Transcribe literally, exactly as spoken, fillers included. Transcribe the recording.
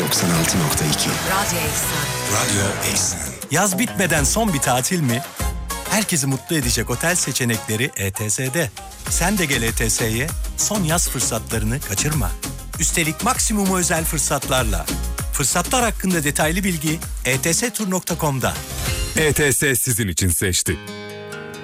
doksan altı nokta iki Radyo Eksen. Radyo Eksen. Yaz bitmeden son bir tatil mi? Herkesi mutlu edecek otel seçenekleri E T S'de. Sen de gel E T S'ye, son yaz fırsatlarını kaçırma. Üstelik maksimum özel fırsatlarla. Fırsatlar hakkında detaylı bilgi e t s tur nokta com'da. E T S sizin için seçti.